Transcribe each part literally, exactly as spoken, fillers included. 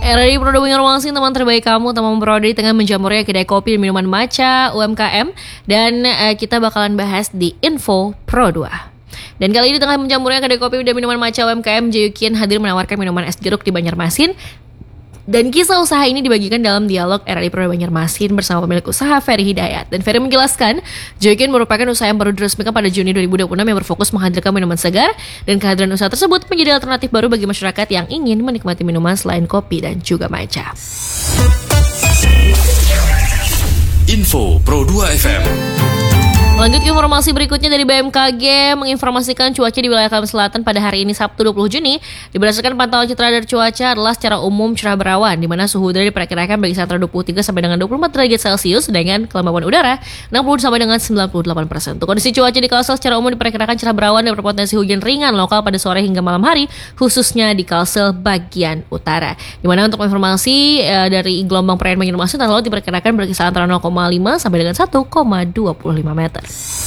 R R I Pro dua Banjarmasin, teman terbaik kamu, teman berada di tengah menjamurnya kedai kopi dan minuman matcha U M K M. Dan uh, kita bakalan bahas di Info Pro dua. Dan kali ini di tengah menjamurnya kedai kopi dan minuman matcha U M K M, Jayukin hadir menawarkan minuman es jeruk di Banjarmasin. Dan kisah usaha ini dibagikan dalam dialog R R I Pro dua Banjarmasin bersama pemilik usaha Ferry Hidayat. Dan Ferry menjelaskan, Jayukin merupakan usaha yang baru diresmikan pada Juni dua ribu dua puluh enam yang berfokus menghadirkan minuman segar, dan kehadiran usaha tersebut menjadi alternatif baru bagi masyarakat yang ingin menikmati minuman selain kopi dan juga matcha. Info Pro dua F M. Lanjut ke informasi berikutnya dari B M K G menginformasikan cuaca di wilayah Kalimantan Selatan pada hari ini Sabtu dua puluh Juni. Berdasarkan pantauan citra radar cuaca adalah secara umum cerah berawan, di mana suhu udara diperkirakan bagi antara dua puluh tiga sampai dengan dua puluh empat derajat Celcius dengan kelembaban udara enam puluh sampai dengan sembilan puluh delapan persen. Untuk kondisi cuaca di Kalsel secara umum diperkirakan cerah berawan dan berpotensi hujan ringan lokal pada sore hingga malam hari, khususnya di Kalsel bagian utara. Di mana untuk informasi e, dari gelombang perairan Banjarmasin dan laut diperkirakan berkisar antara nol koma lima sampai dengan satu koma dua puluh lima meter.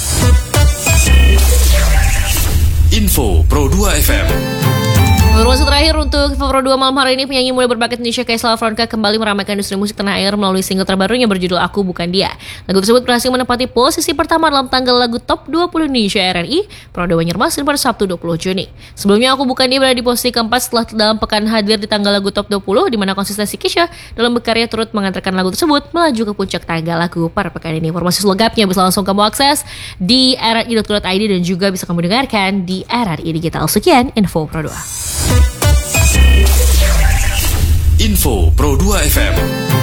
Info Pro dua F M. Informasi terakhir untuk Info Pro dua malam hari ini, penyanyi muda berbakat Indonesia Kaisla Franka kembali meramaikan industri musik tanah air melalui single terbarunya berjudul Aku Bukan Dia. Lagu tersebut berhasil menempati posisi pertama dalam tanggal lagu top dua puluh Indonesia R R I Pro dua Banjarmasin pada Sabtu dua puluh Juni. Sebelumnya Aku Bukan Dia berada di posisi keempat setelah dalam pekan hadir di tanggal lagu top dua puluh, di mana konsistensi Kisha dalam berkarya turut mengantarkan lagu tersebut melaju ke puncak tanggal lagu pada pekan ini. Informasi selengkapnya bisa langsung kamu akses di r r i dot co dot i d dan juga bisa kamu dengarkan di R R I Digital. Sekian Info Pro dua. Info Pro dua F M.